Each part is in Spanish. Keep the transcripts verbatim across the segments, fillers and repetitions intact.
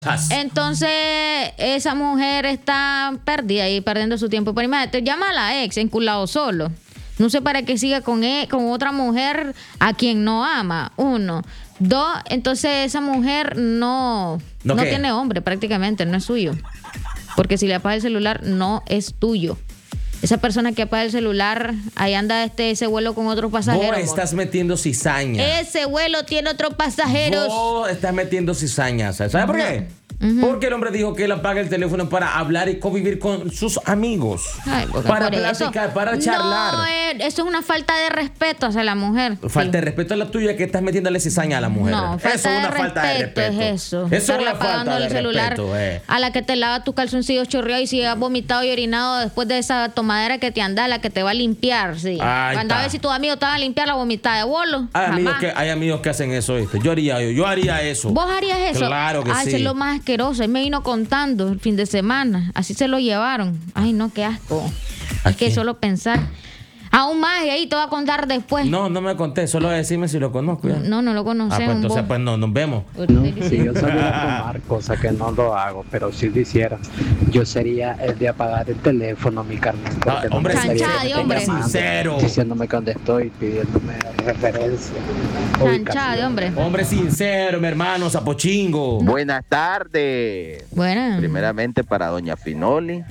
Entonces, esa mujer está perdida y perdiendo su tiempo. Pero imagínate, llama a la ex enculado solo. No sé para qué siga con, él, con otra mujer a quien no ama. Uno. Dos, entonces esa mujer no, ¿No, no qué? tiene hombre prácticamente, no es suyo. Porque si le apaga el celular, no es tuyo. Esa persona que apaga el celular, ahí anda este ese vuelo con otros pasajeros. Vos amor. estás metiendo cizaña. Ese vuelo tiene otros pasajeros. Vos estás metiendo cizaña. ¿Sabes por qué? Ujú. Porque el hombre dijo que él apaga el teléfono para hablar y convivir con sus amigos. Ay, porque para por eso- platicar, para charlar. No, eh, eso es una falta de respeto hacia la mujer. Falta Sí. de respeto a la tuya que estás metiéndole cizaña a la mujer. No, falta eso es una de falta de respeto respeto. es eso. Eso es Estarle una apagando falta de el celular respeto, eh. a la que te lava tus calzoncillos chorreados y si has vomitado y orinado después de esa tomadera que te anda, la que te va a limpiar, sí. Ahí Anda a está. ver si tus amigos te van a limpiar la vomitada de bolo. Hay amigos, Jamás. que, hay amigos que hacen eso, ¿viste? Yo haría, yo, yo haría eso. ¿Vos harías eso? Claro que Ay, sí. eso es lo más asqueroso. Él me vino contando el fin de semana. Así se lo llevaron. Ay, no, qué asco. ¿A Es que quién? solo pensar. Aún más, y ahí te voy a contar después. No, no me conté, solo decirme si lo conozco. ya. No, no lo Ah, conocemos. pues entonces vos. pues no, nos vemos. No, si yo saliera a tomar, cosa que no lo hago, pero si lo hiciera, yo sería el de apagar el teléfono, mi carnal. porque Ah, no hombre, me estaría Chanchada de hombre. llamando, Sincero. diciéndome que dónde estoy, pidiéndome referencia. Chanchada de hombre. Hombre sincero, mi hermano, zapochingo. Buenas tardes. Bueno. Primeramente para doña Finoli.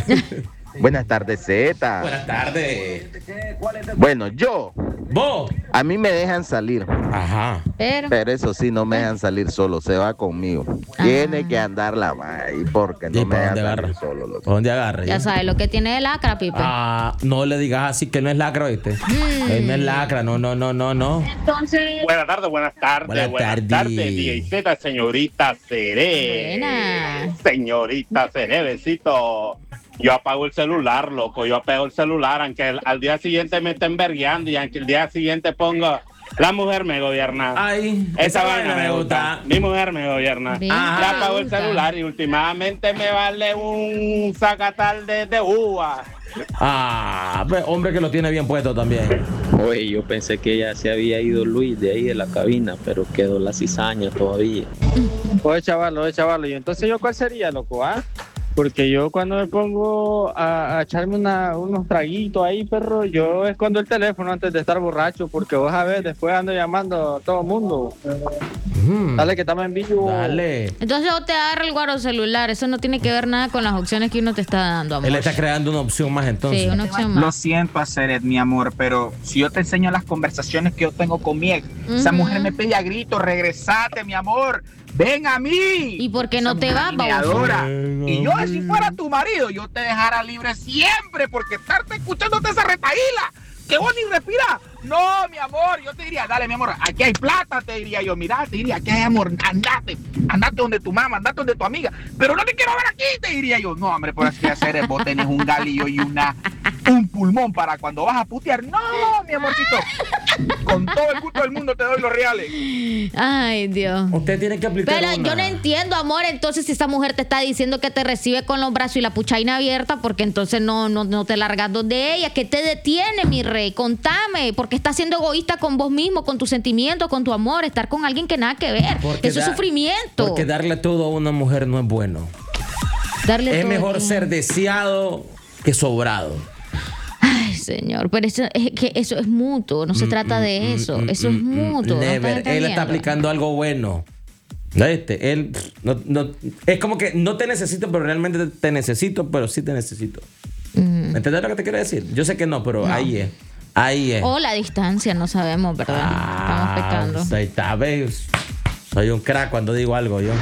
Buenas tardes, Zeta. Buenas tardes. Bueno, yo, Vos. a mí me dejan salir, Ajá. Pero. pero eso sí, no me dejan salir solo, se va conmigo. Ah. Tiene que andar la ahí porque ¿Y no me para dejan dónde salir agarra? solo. loco. ¿Por dónde agarre? Ya sabes lo que tiene de lacra, Pipe. Ah, no le digas así que no es lacra, ¿viste? Mm. Él no es lacra, no, no, no, no, no. Buenas tardes, buenas tardes, Buenas buenas, tardes. tardes, D J Z, señorita Seré. Buena. Señorita Seré, besito. Yo apago el celular, loco, yo apago el celular, aunque el- al día siguiente me estén vergueando y aunque el día siguiente ponga, la mujer me gobierna. Ay, Esa vaina me gusta. Mi mujer me gobierna. Bien, Ya me apago el gusta. celular y últimamente me vale un sacatal de, de uva. Ah, pues, hombre que lo tiene bien puesto también. Oye, yo pensé que ya se había ido Luis de ahí de la cabina, pero quedó la cizaña todavía. Oye, chaval, oye, chaval, y entonces yo cuál sería, loco, ¿ah? Porque yo cuando me pongo a, a echarme una- unos traguitos ahí, perro, yo escondo el teléfono antes de estar borracho, porque vos a ver, después ando llamando a todo el mundo. Mm, Dale que estamos en vivo. Dale. Entonces vos te agarra el guaro celular. Eso no tiene que ver nada con las opciones que uno te está dando, amor. Él está creando una opción más entonces. Sí, una opción Lo más. siento, Aceret, mi amor, pero si yo te enseño las conversaciones que yo tengo con mi ex, esa Ujú. mujer me pide a gritos, regresate, mi amor, ven a mí. ¿Y por qué no Esa te mujer vas, a mí me baboso? adora. Ven a Y yo, mí. si fuera tu marido, yo te dejara libre siempre, porque estarte escuchándote esa retaíla, que vos ni respiras. No, mi amor, yo te diría, dale, mi amor, aquí hay plata, te diría yo, mira, te diría, aquí hay amor, andate, andate donde tu mamá, andate donde tu amiga, pero no te quiero ver aquí, te diría yo. No, hombre, por así hacer, vos tenés un galillo y una, un pulmón para cuando vas a putear. No, mi amorcito, con todo el gusto del mundo te doy los reales. Ay, Dios. Usted tiene que aplicar Pero una. yo no entiendo, amor, entonces si esa mujer te está diciendo que te recibe con los brazos y la puchaina abierta, porque entonces no, no, no te largas dos de ella. ¿Qué te detiene, mi rey? Contame, porque estás siendo egoísta con vos mismo, con tus sentimientos, con tu amor, estar con alguien que nada que ver. Porque Eso es da- sufrimiento. Porque darle todo a una mujer no es bueno. Darle Es todo mejor el ser deseado que sobrado. Ay, señor, pero eso es que eso es mutuo, no se trata de eso. Mm, mm, Eso es mm, mm, mutuo. ¿no Never. estás Él está entendiendo? aplicando algo bueno. ¿No viste? Él pff, no, no- es como que no te necesito, pero realmente te necesito, pero sí te necesito. ¿Me entiendes lo que te quiero decir? Yo sé que no, pero No. ahí es. Ahí es. O la distancia, no sabemos, ¿verdad? Ah, Estamos pecando. ahí está, ¿ves? Soy un crack cuando digo algo yo.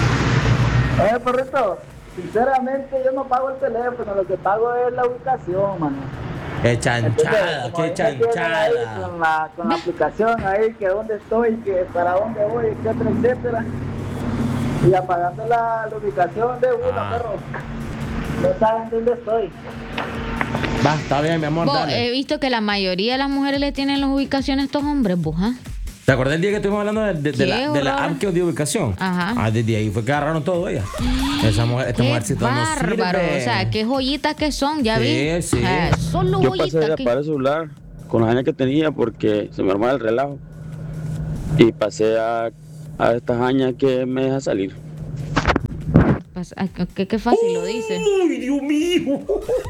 Oye, perrito, sinceramente yo no pago el teléfono, lo que pago es la ubicación, mano. Qué chanchada, Como qué ahí me tienen ahí chanchada. Con la, con la aplicación ahí, que dónde estoy, que para dónde voy, etcétera, etcétera. Y apagando la, la ubicación de uno, Ah. perro. No saben dónde estoy. Va, está bien, mi amor, Vos, dale. he visto que la mayoría de las mujeres le tienen las ubicaciones a estos hombres, vos, ¿ah? ¿Te acuerdas el día que estuvimos hablando de, de- de Qué la, de la horror. app que dio ubicación? Ajá. Ah, desde ahí fue que agarraron todo ella. Esa mujer, esta Qué mujercita no bárbaro, sirve. o sea, qué joyitas que son, ya Sí, vi. sí. Ah, solo Yo pasé de joyitas que... apagar el celular con la gente que tenía porque se me armaba el relajo. Y pasé a, a esta jaña que me deja salir. Pues, ay, qué, qué fácil lo dice. ¡Uy, Dios mío!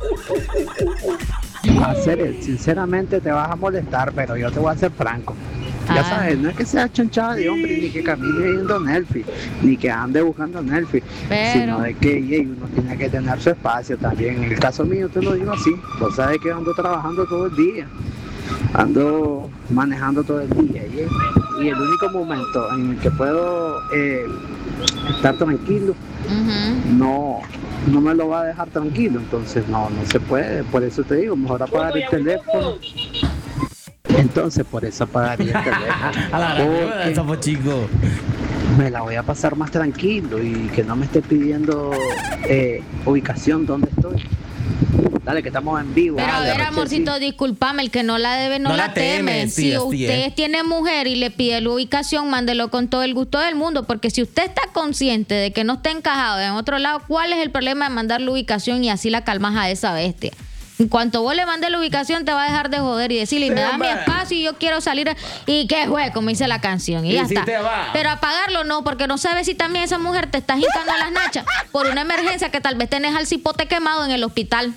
Hacer, sinceramente te vas a molestar, pero yo te voy a hacer franco. Ya Ah. sabes, no es que sea chonchada de hombre, ni que camine viendo Nelfi, ni que ande buscando Nelfi, Pero- sino de que ey, uno tiene que tener su espacio también. En el caso mío te lo digo así, vos sabes que ando trabajando todo el día, ando manejando todo el día, y, y el único momento en el que puedo eh, estar tranquilo, Ujú. no, no me lo va a dejar tranquilo, entonces no, no se puede, por eso te digo, mejor apagar el teléfono. Entonces por eso apagaría el teléfono. A la Porque gran estamos chicos. me la voy a pasar más tranquilo y que no me esté pidiendo eh, ubicación donde estoy. Dale, que estamos en vivo. Pero a dale, ver, Rachel, amorcito, sí. discúlpame, el que no la debe no, No la, la teme. teme, Si sí, así usted es. tiene mujer y le pide la ubicación, mándelo con todo el gusto del mundo, porque si usted está consciente de que no está encajado en otro lado, ¿cuál es el problema de mandar la ubicación y así la calmas a esa bestia? En cuanto vos le mandes la ubicación, te va a dejar de joder y decirle, me da mi espacio y yo quiero salir. Y qué juez, como dice la canción. Y, Y ya si está. te va. Pero apagarlo no, porque no sabes si también esa mujer te está hincando las nachas por una emergencia que tal vez tenés al cipote quemado en el hospital.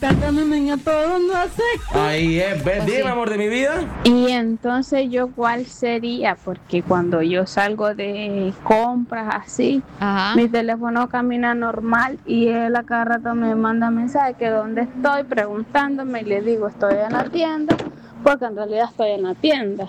Ahí es. Ven, Pues dime, sí. amor de mi vida. Y entonces yo cuál sería, porque cuando yo salgo de compras así, Ajá. mi teléfono camina normal y él a cada rato me manda mensajes que dónde estoy, preguntándome y le digo estoy en la tienda, porque en realidad estoy en la tienda.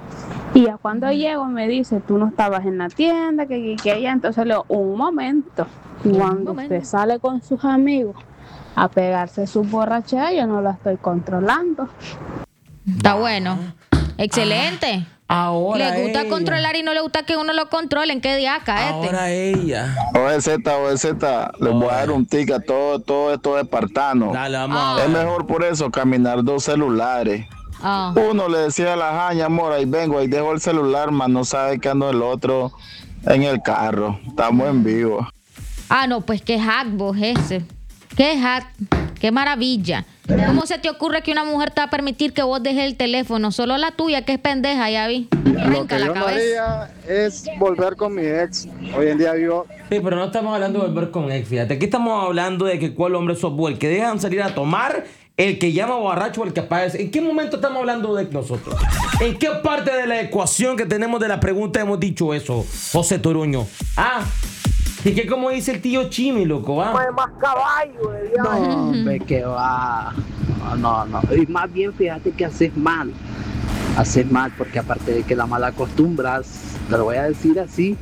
Y ya cuando llego me dice, tú no estabas en la tienda, que aquí, que allá. Entonces le digo, un momento. Cuando momento. usted sale con sus amigos a pegarse su borrachera, yo no la estoy controlando. Está bueno. Excelente. Ahora le gusta ella. controlar y no le gusta que uno lo controle. ¿En qué diaca este? Ahora ella. O Z, O Z, les voy a dar un tic a todo, todo estos espartanos. Dale, vamos Ah. a Es ver. mejor por eso caminar dos celulares. Ah. Uno le decía a la jaña, amor, ahí vengo, ahí dejo el celular, más no sabe que ando el otro en el carro. Estamos en vivo. Ah, no, pues qué hack vos ese. Qué hack. Qué maravilla. ¿Cómo se te ocurre que una mujer te va a permitir que vos dejes el teléfono? Solo la tuya, que es pendeja, ya vi. Lo Arranca que la yo no cabeza. haría es volver con mi ex. Hoy en día vivo. Sí, pero no estamos hablando de volver con ex, fíjate. Aquí estamos hablando de que cuál hombre sos vos, el que dejan salir a tomar, el que llama borracho o el que apaga. ¿En qué momento estamos hablando de nosotros? ¿En qué parte de la ecuación que tenemos de la pregunta hemos dicho eso, José Toruño? Ah, y que como dice el tío Chimi, loco, ¿ah? más caballo, de diablo. No, hombre, que va. No, no, no. Y más bien fíjate que haces mal. Haces mal porque aparte de que la mala acostumbras, te lo voy a decir así,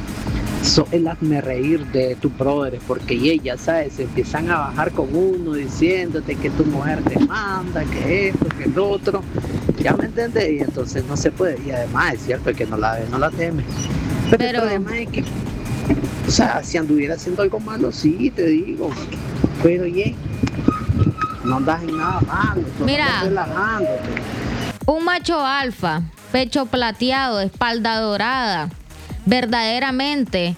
sos el hazme reír de tu brother, porque ellas, ¿sabes? Empiezan a bajar con uno diciéndote que tu mujer te manda, que esto, que el otro. Ya me entendés, y entonces no se puede. Y además es cierto que no la ve, no la teme. Pero, Pero- el problema es que, o sea, si anduviera haciendo algo malo, sí, te digo. Pero, oye, no andas en nada malo. solo Mira. estás relajándote. Un macho alfa, pecho plateado, espalda dorada, verdaderamente,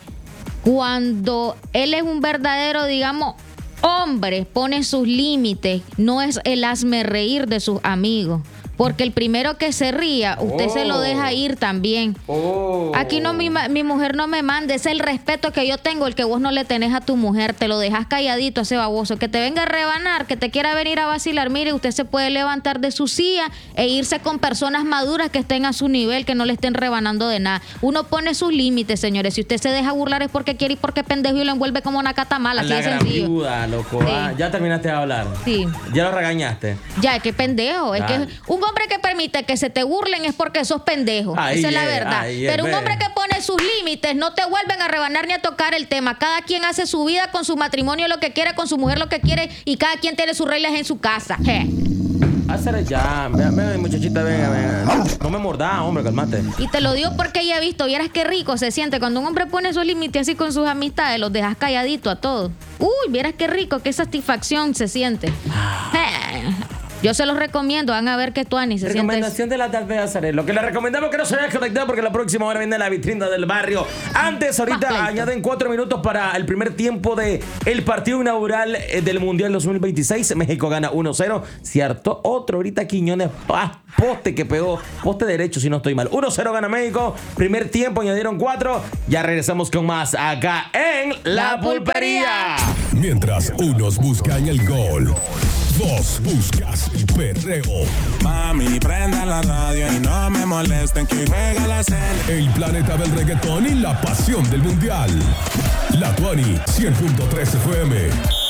cuando él es un verdadero, digamos, hombre, pone sus límites, no es el hazme reír de sus amigos. Porque el primero que se ría, usted se lo deja ir también. Oh. Aquí no, mi, ma- mi mujer no me mande, es el respeto que yo tengo, el que vos no le tenés a tu mujer, te lo dejas calladito a ese baboso, que te venga a rebanar, que te quiera venir a vacilar, mire, usted se puede levantar de su silla e irse con personas maduras que estén a su nivel, que no le estén rebanando de nada. Uno pone sus límites, señores, si usted se deja burlar es porque quiere y porque pendejo y lo envuelve como una cata mala, así La de gran sencillo. viuda, loco. Sí. Ah, ya terminaste de hablar. Sí. Ya lo regañaste. Ya, qué pendejo. Es Dale. que un hombre que permite que se te burlen es porque sos pendejo. Ahí Esa es la es, verdad. ahí es, Pero un ve. hombre que pone sus límites no te vuelven a rebanar ni a tocar el tema. Cada quien hace su vida con su matrimonio lo que quiere, con su mujer lo que quiere y cada quien tiene sus reglas en su casa. Je. Hacer ya. Ven, ven, muchachita, venga, venga. No, no me mordás, hombre, calmate. Y te lo digo porque ya he visto, vieras qué rico se siente cuando un hombre pone sus límites así con sus amistades, los dejas calladito a todos. Uy, vieras qué rico, qué satisfacción se siente. Je. Yo se los recomiendo, van a ver que Tuani se siente. Recomendación de la tarde de Azaré. Lo que le recomendamos que no se vaya conectado porque la próxima hora viene la vitrina del barrio. Antes, ahorita Más añaden cuatro minutos para el primer tiempo de el partido inaugural del Mundial dos mil veintiséis. México gana uno cero. Cierto, otro ahorita Quiñones, ah, poste que pegó, poste derecho si no estoy mal. uno cero gana México. Primer tiempo, añadieron cuatro. Ya regresamos con más acá en La, la Pulpería. Mientras unos buscan el gol, vos buscas el perreo. Mami, prenda la radio y no me molesten que juega la serie. El planeta del reggaetón y la pasión del mundial. La Tuani cien punto tres F M.